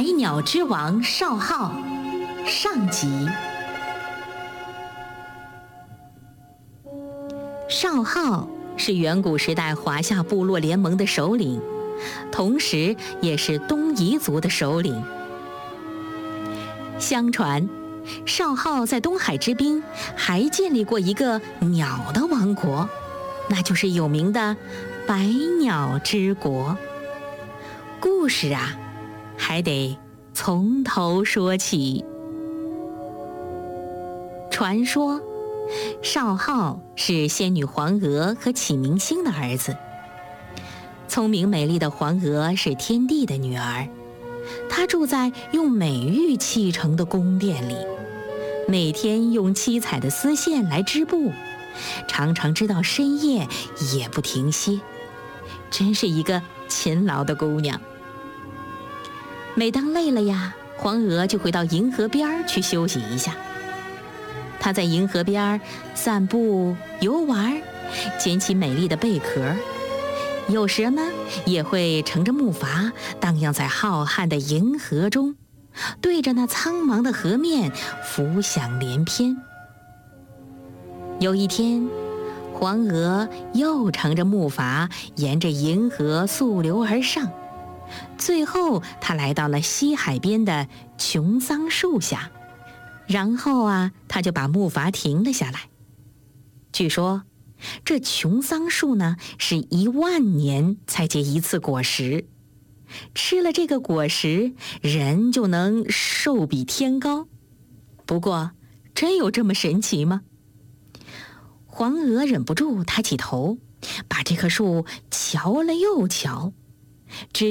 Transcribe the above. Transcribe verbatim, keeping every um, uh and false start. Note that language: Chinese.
百鸟之王少昊上集。少昊是远古时代华夏部落联盟的首领，同时也是东夷族的首领。相传，少昊在东海之滨还建立过一个鸟的王国，那就是有名的百鸟之国。故事啊，还得从头说起。传说，少昊是仙女黄娥和启明星的儿子。聪明美丽的黄娥是天帝的女儿，她住在用美玉砌成的宫殿里，每天用七彩的丝线来织布，常常织到深夜也不停歇，真是一个勤劳的姑娘。每当累了呀，黄娥就会到银河边去休息一下。她在银河边散步游玩，捡起美丽的贝壳，有时呢也会乘着木筏荡漾在浩瀚的银河中，对着那苍茫的河面浮想联翩。有一天，黄娥又乘着木筏沿着银河溯流而上，最后她来到了西海边的琼桑树下，然后啊，她就把木筏停了下来。据说这琼桑树呢，是一万年才结一次果实，吃了这个果实，人就能寿比天高。不过，真有这么神奇吗？黄娥忍不住抬起头，把这棵树瞧了又瞧，只